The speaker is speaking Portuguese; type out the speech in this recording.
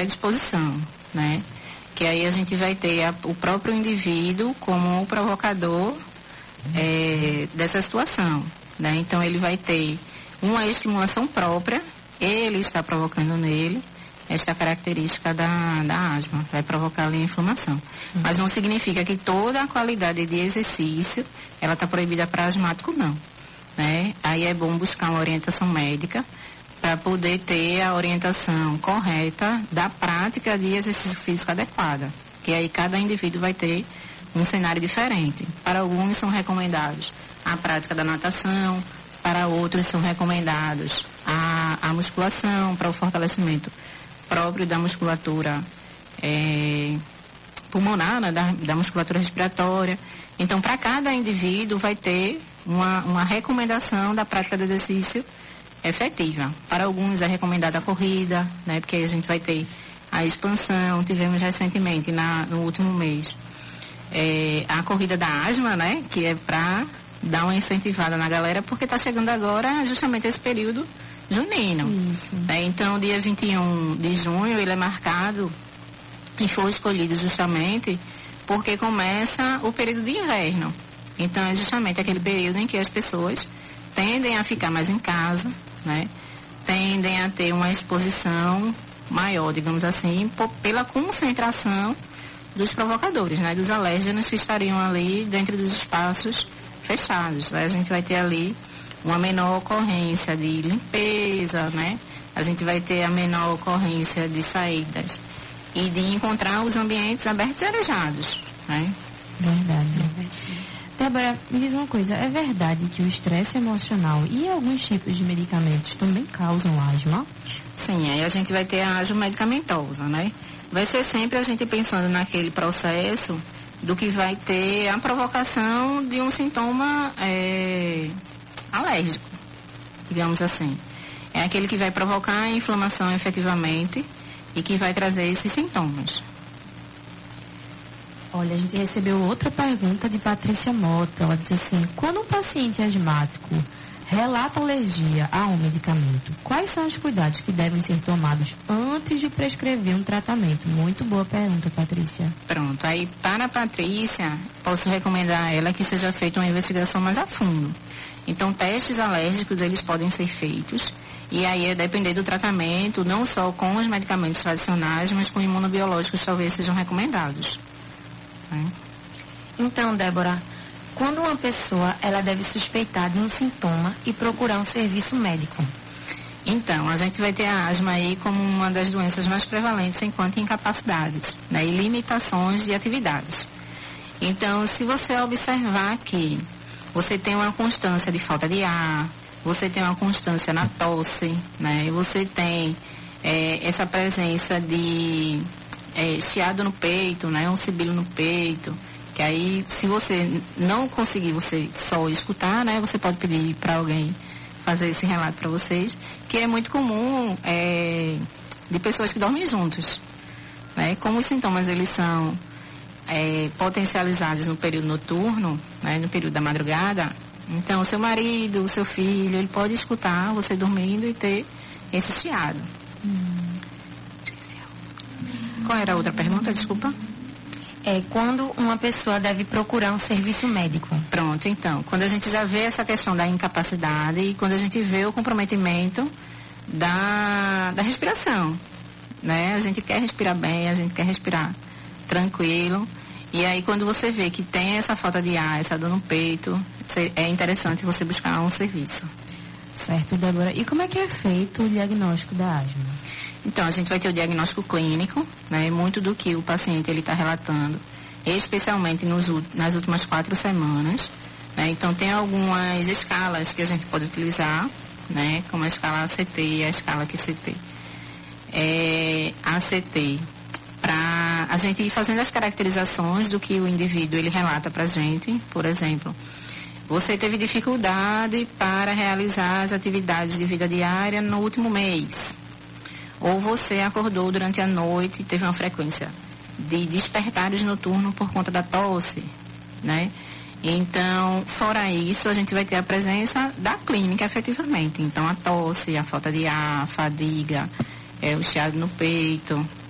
disposição, né? Que aí a gente vai ter o próprio indivíduo como o provocador dessa situação, né? Então ele vai ter uma estimulação própria, ele está provocando nele esta característica da asma, vai provocar ali a inflamação. Mas não significa que toda a qualidade de exercício, ela está proibida para asmático, não, né? Aí é bom buscar uma orientação médica para poder ter a orientação correta da prática de exercício físico adequada, que aí cada indivíduo vai ter um cenário diferente. Para alguns são recomendados a prática da natação, para outros são recomendados a musculação para o fortalecimento próprio da musculatura pulmonar, né, da musculatura respiratória. Então, para cada indivíduo vai ter uma recomendação da prática do exercício efetiva. Para alguns é recomendada a corrida, né, porque a gente vai ter a expansão. Tivemos recentemente, no último mês, a corrida da asma, né, que é para dar uma incentivada na galera, porque está chegando agora justamente esse período junino. Então, dia 21 de junho, ele é marcado e foi escolhido justamente porque começa o período de inverno. Então, é justamente aquele período em que as pessoas tendem a ficar mais em casa, né? Tendem a ter uma exposição maior, digamos assim, pela concentração dos provocadores, né? Dos alérgenos que estariam ali dentro dos espaços fechados, né? A gente vai ter ali uma menor ocorrência de limpeza, né? A gente vai ter a menor ocorrência de saídas e de encontrar os ambientes abertos e arejados, né? Verdade. Débora, me diz uma coisa, é verdade que o estresse emocional e alguns tipos de medicamentos também causam asma? Sim, aí a gente vai ter a asma medicamentosa, né? Vai ser sempre a gente pensando naquele processo do que vai ter a provocação de um sintoma alérgico, digamos assim. É aquele que vai provocar a inflamação efetivamente e que vai trazer esses sintomas. Olha, a gente recebeu outra pergunta de Patrícia Mota. Ela diz assim: quando um paciente asmático relata alergia a um medicamento, quais são os cuidados que devem ser tomados antes de prescrever um tratamento? Muito boa pergunta, Patrícia. Pronto, aí para a Patrícia, posso recomendar a ela que seja feita uma investigação mais a fundo. Então, testes alérgicos, eles podem ser feitos, e aí é depender do tratamento, não só com os medicamentos tradicionais, mas com imunobiológicos talvez sejam recomendados. Então, Débora, quando uma pessoa ela deve suspeitar de um sintoma e procurar um serviço médico? Então, a gente vai ter a asma aí como uma das doenças mais prevalentes enquanto incapacidades, né, e limitações de atividades. Então, se você observar que você tem uma constância de falta de ar, você tem uma constância na tosse, né, e você tem essa presença de chiado no peito, né, um sibilo no peito, que aí, se você não conseguir você só escutar, né, você pode pedir para alguém fazer esse relato para vocês, que é muito comum de pessoas que dormem juntos, né? Como os sintomas eles são potencializados no período noturno, né, no período da madrugada, então o seu marido, o seu filho, ele pode escutar você dormindo e ter esse chiado. Qual era a outra pergunta? Desculpa. Quando uma pessoa deve procurar um serviço médico? Pronto, então, quando a gente já vê essa questão da incapacidade e quando a gente vê o comprometimento da respiração, né? A gente quer respirar bem, a gente quer respirar tranquilo, e aí quando você vê que tem essa falta de ar, essa dor no peito, é interessante você buscar um serviço. Certo, Débora. E como é que é feito o diagnóstico da asma? Então, a gente vai ter o diagnóstico clínico, né? Muito do que o paciente ele está relatando, especialmente nas últimas 4 semanas. Né? Então, tem algumas escalas que a gente pode utilizar, né? Como a escala ACT e a escala QCT. ACT, para a gente ir fazendo as caracterizações do que o indivíduo ele relata para a gente. Por exemplo, você teve dificuldade para realizar as atividades de vida diária no último mês. Ou você acordou durante a noite e teve uma frequência de despertares noturnos por conta da tosse, né? Então, fora isso, a gente vai ter a presença da clínica efetivamente. Então, a tosse, a falta de ar, a fadiga, o chiado no peito,